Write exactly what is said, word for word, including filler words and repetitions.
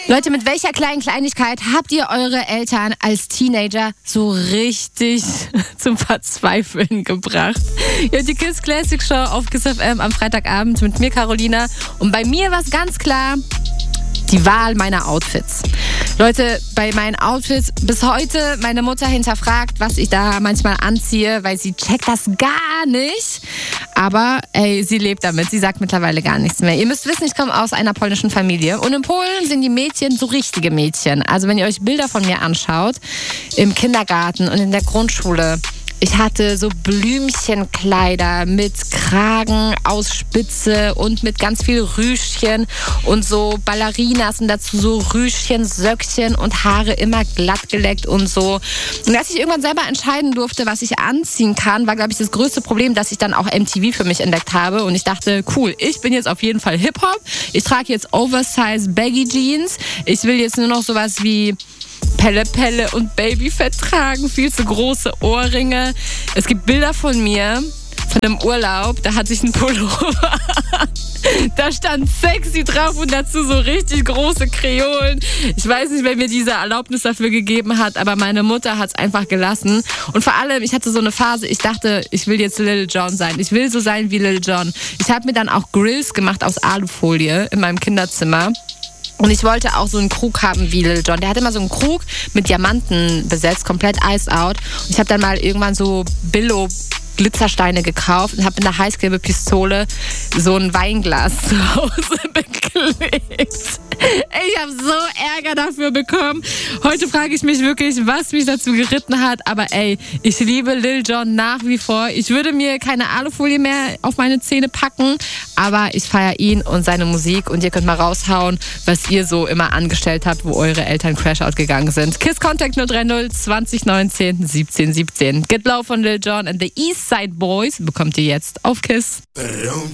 Leute, mit welcher kleinen Kleinigkeit habt ihr eure Eltern als Teenager so richtig zum Verzweifeln gebracht? Ihr habt die Kiss Classic Show auf Kiss F M am Freitagabend mit mir, Carolina. Und bei mir war es ganz klar die Wahl meiner Outfits. Leute, bei meinen Outfits bis heute meine Mutter hinterfragt, was ich da manchmal anziehe, weil sie checkt das gar nicht. Aber ey, sie lebt damit. Sie sagt mittlerweile gar nichts mehr. Ihr müsst wissen, ich komme aus einer polnischen Familie. Und in Polen sind die Mädchen so richtige Mädchen. Also wenn ihr euch Bilder von mir anschaut, im Kindergarten und in der Grundschule, ich hatte so Blümchenkleider mit Kragen aus Spitze und mit ganz viel Rüschchen und so Ballerinas und dazu so Rüschchen, Söckchen und Haare immer glatt geleckt und so. Und als ich irgendwann selber entscheiden durfte, was ich anziehen kann, war, glaube ich, das größte Problem, dass ich dann auch M T V für mich entdeckt habe. Und ich dachte, cool, ich bin jetzt auf jeden Fall Hip-Hop. Ich trage jetzt Oversize Baggy Jeans. Ich will jetzt nur noch sowas wie Pelle Pelle und Babyfett tragen, viel zu große Ohrringe. Es gibt Bilder von mir, von einem Urlaub, da hatte ich einen Pullover. Da stand sexy drauf und dazu so richtig große Kreolen. Ich weiß nicht, wer mir diese Erlaubnis dafür gegeben hat, aber meine Mutter hat es einfach gelassen. Und vor allem, ich hatte so eine Phase, ich dachte, ich will jetzt Lil Jon sein. Ich will so sein wie Lil Jon. Ich habe mir dann auch Grills gemacht aus Alufolie in meinem Kinderzimmer. Und ich wollte auch so einen Krug haben wie Lil Jon. Der hat immer so einen Krug mit Diamanten besetzt, komplett iced out. Und ich habe dann mal irgendwann so Billo Glitzersteine gekauft und habe in der Heißklebepistole so ein Weinglas zu Hause beklebt. Ich habe so Ärger dafür bekommen. Heute frage ich mich wirklich, was mich dazu geritten hat. Aber ey, ich liebe Lil Jon nach wie vor. Ich würde mir keine Alufolie mehr auf meine Zähne packen, aber ich feiere ihn und seine Musik. Und ihr könnt mal raushauen, was ihr so immer angestellt habt, wo eure Eltern Crashout gegangen sind. Kiss Contact null drei null zwanzig neunzehn siebzehn siebzehn. Get Low von Lil Jon and the East Side Boys bekommt ihr jetzt auf Kiss.